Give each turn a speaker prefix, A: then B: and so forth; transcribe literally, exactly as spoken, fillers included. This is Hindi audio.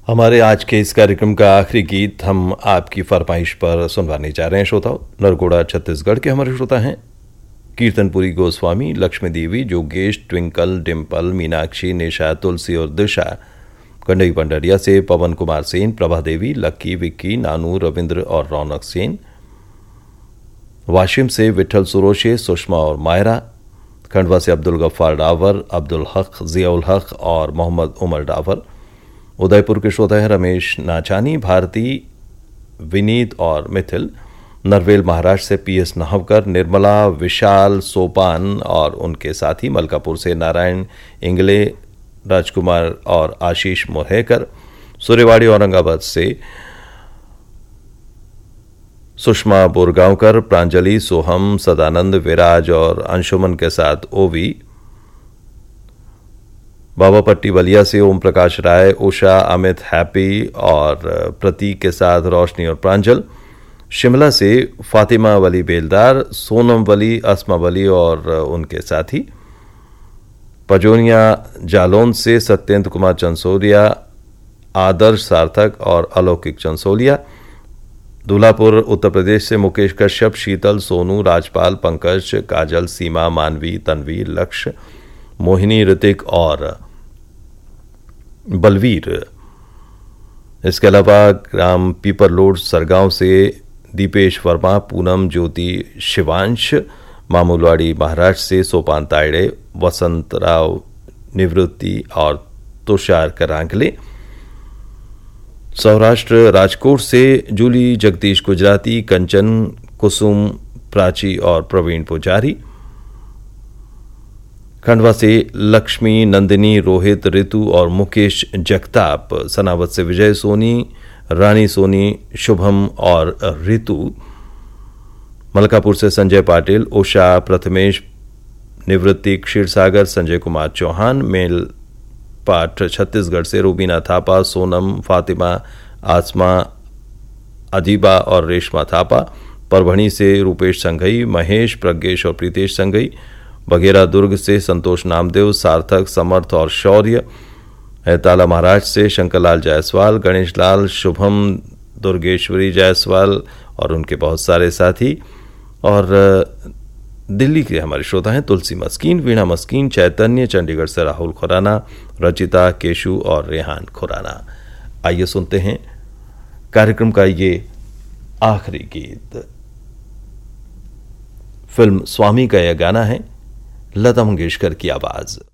A: हमारे आज के इस कार्यक्रम का आखिरी गीत हम आपकी फरमाइश पर सुनवाने जा रहे हैं। श्रोताओं, नरगोड़ा छत्तीसगढ़ के हमारे श्रोता हैं कीर्तनपुरी गोस्वामी, लक्ष्मी देवी, जोगेश, ट्विंकल, डिम्पल, मीनाक्षी, निशा, तुलसी और दिशा। कंडई पंडरिया से पवन कुमार सेन, प्रभा देवी, लक्की, विक्की, नानू, रविंद्र और रौनक सेन। वाशिम से विठल सुरोशे, सुषमा और मायरा। खंडवा से अब्दुल गफ्फार डावर, अब्दुल हक, जियाउल हक और मोहम्मद उमर डावर। उदयपुर के श्रोता हैं रमेश नाचानी, भारती, विनीत और मिथिल। नरवेल महाराष्ट्र से पी एस नाहवकर, निर्मला, विशाल, सोपान और उनके साथी। मलकापुर से नारायण इंगले, राजकुमार और आशीष मोरहेकर। सूर्यवाड़ी औरंगाबाद से सुषमा बोरगांवकर, प्रांजलि, सोहम, सदानंद, विराज और अंशुमन के साथ ओवी। बाबापट्टी बलिया से ओम प्रकाश राय, उषा, अमित, हैप्पी और प्रतीक के साथ रोशनी और प्रांजल। शिमला से फातिमा वली बेलदार, सोनम वली, अस्मा वली और उनके साथी। पजोनिया जालौन से सत्येंद्र कुमार चंसोलिया, आदर्श सार्थक और अलौकिक चंसोलिया। दूल्हापुर उत्तर प्रदेश से मुकेश कश्यप, शीतल, सोनू, राजपाल, पंकज, काजल, सीमा, मानवी, तनवीर, लक्ष्य, मोहिनी, ऋतिक और बलवीर। इसके अलावा ग्राम पीपरलोड सरगांव से दीपेश वर्मा, पूनम, ज्योति, शिवांश। मामूलवाड़ी महाराष्ट्र से सोपान तायड़े, वसंत राव, निवृत्ति और तुषार करांगले। सौराष्ट्र राजकोट से जूली, जगदीश गुजराती, कंचन, कुसुम, प्राची और प्रवीण पुजारी। खंडवा से लक्ष्मी, नंदिनी, रोहित, ऋतु और मुकेश जगताप। सनावत से विजय सोनी, रानी सोनी, शुभम और ऋतु। मलकापुर से संजय पाटिल, उषा, प्रथमेश, निवृत्ति, क्षीरसागर, संजय कुमार चौहान। मेल पाठ छत्तीसगढ़ से रूबीना थापा, सोनम, फातिमा, आसमा, अदीबा और रेशमा थापा। परभणी से रूपेश संघई, महेश, प्रज्ञेश और प्रीतेश संघई। बघेरा दुर्ग से संतोष नामदेव, सार्थक, समर्थ और शौर्य। हैताला महाराष्ट्र से शंकरलाल जायसवाल, गणेश लाल, शुभम, दुर्गेश्वरी जायसवाल और उनके बहुत सारे साथी। और दिल्ली के हमारे श्रोता हैं तुलसी मस्कीन, वीणा मस्कीन, चैतन्य। चंडीगढ़ से राहुल खुराना, रचिता, केशु और रेहान खुराना। आइए सुनते हैं कार्यक्रम का ये आखिरी गीत। फिल्म स्वामी का यह गाना है, लता मंगेशकर की आवाज।